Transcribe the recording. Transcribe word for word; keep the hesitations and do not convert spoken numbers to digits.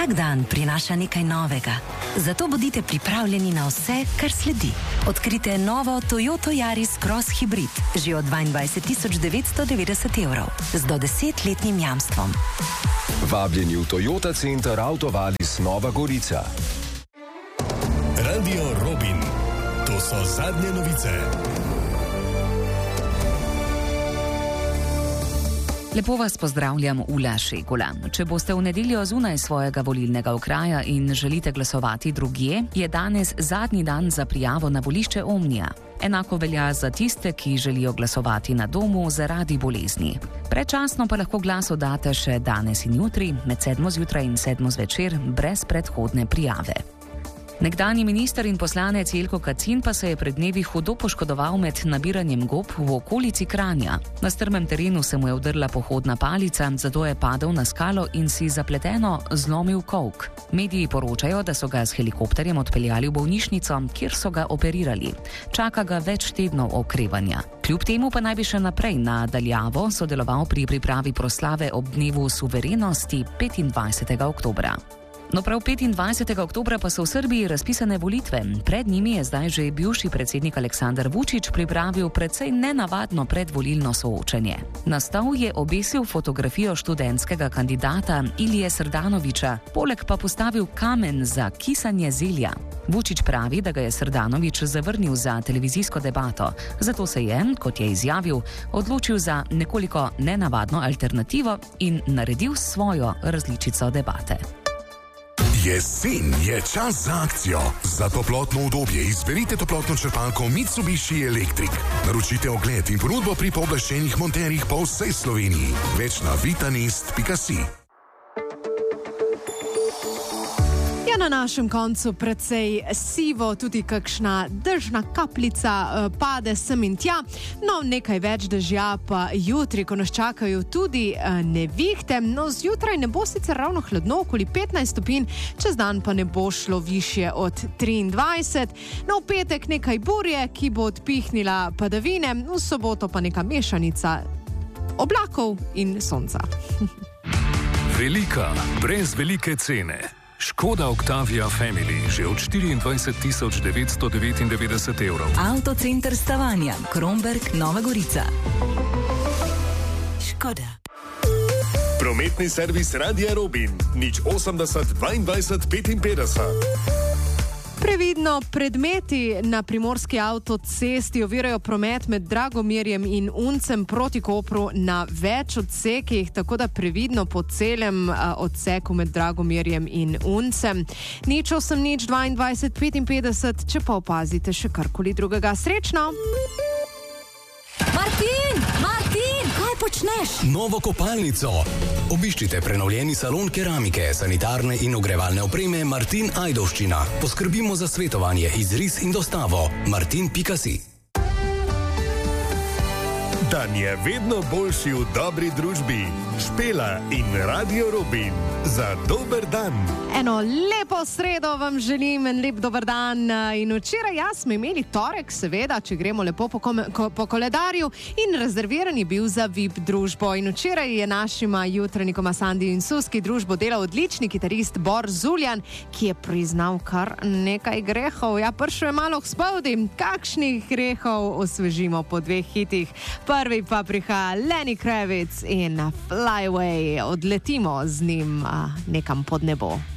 Vsak dan prinaša nekaj novega. Zato bodite pripravljeni na vse, kar sledi. Odkrite novo Toyota Yaris Cross Hybrid že od dvaindvajset tisoč devetsto devetdeset evrov z do desetletnim jamstvom. Vabljeni v Toyota Center Autovalis Nova Gorica. Radio Robin. To so zadnje novice. Lepo vas pozdravljam, Ula Šegula. Če boste v nedeljo zunaj svojega volilnega okraja in želite glasovati drugje, je danes zadnji dan za prijavo na volišče Omnija. Enako velja za tiste, ki želijo glasovati na domu zaradi bolezni. Predčasno pa lahko glas oddate še danes in jutri, med sedmo zjutraj in sedmo zvečer, brez predhodne prijave. Nekdanji minister in poslanec Jelko Kacin pa se je pred dnevi hudo poškodoval med nabiranjem gob v okolici Kranja. Na strmem terenu se mu je udrla pohodna palica, zato je padel na skalo in si zapleteno zlomil kolk. Mediji poročajo, da so ga s helikopterjem odpeljali v bolnišnico, kjer so ga operirali. Čaka ga več tednov okrevanja. Kljub temu pa naj bi še naprej na daljavo sodeloval pri pripravi proslave ob dnevu suverenosti petindvajsetega oktobra. No, prav petindvajsetega oktobra pa so v Srbiji razpisane volitve. Pred njimi je zdaj že bivši predsednik Aleksandar Vučić pripravil precej nenavadno predvolilno soočenje. Na stol je obesil fotografijo študentskega kandidata Ilije Srdanovića, poleg pa postavil kamen za kisanje zelja. Vučić pravi, da ga je Srdanović zavrnil za televizijsko debato, zato se je, kot je izjavil, odločil za nekoliko nenavadno alternativo in naredil svojo različico debate. Jesen je čas za akcijo. Za toplotno udobje izberite toplotno črpalko Mitsubishi Electric. Naročite ogled in ponudbo pri pooblaščenih monterjih po vsej Sloveniji. Več na vitanist pika si. Na našem koncu precej sivo, tudi kakšna dežna kapljica pade sem in tja. No, nekaj več dežja pa jutri, ko nas čakajo tudi nevihte. No, zjutraj ne bo sicer ravno hladno, okoli petnajst stopinj, čez dan pa ne bo šlo višje od triindvajset. No, v petek nekaj burje, ki bo odpihnila padavine, v soboto pa neka mešanica oblakov in sonca. Velika, brez velike cene. Škoda Octavia Family že od štiriindvajset tisoč devetsto devetindevetdeset evrov. Autocenter Stavanja, Kromberk, Nova Gorica. Škoda. Prometni servis Radia Robin. Nič osemdeset dvaindvajset petinpetdeset. Previdno, predmeti na primorski avtocesti ovirajo promet med Dragomirjem in Uncem proti Kopru na več odsekih, tako da previdno po celem uh, odseku med Dragomirjem in Uncem. Nič osem nič dvaindvajset petinpetdeset, če pa opazite še karkoli drugega. Srečno! Martin! Martin! Kaj počneš? Novo kopalnico. Obiščite prenovljeni salon keramike, sanitarne in ogrevalne opreme Martin Ajdovščina. Poskrbimo za svetovanje, izris in dostavo. martin pika si. Dan je vedno boljši v dobri družbi. Špela in Radio Robin. Za dober dan. Eno lepo sredo vam želim, en lep dober dan. In včeraj jaz smo imeli torek, seveda, če gremo lepo po, kom, ko, po koledarju, in rezerviran je bil za V I P družbo. In včeraj je našima jutranjikoma Sandi in Suski družbo delal odlični kitarist Bor Zuljan, ki je priznal kar nekaj grehov. Ja, pršo je malo spodim. Kakšnih grehov osvežimo po dveh hitih. Prvi pa prihaja Lenny Kravitz in Fly Away. Odletimo z njim a, nekam pod nebo.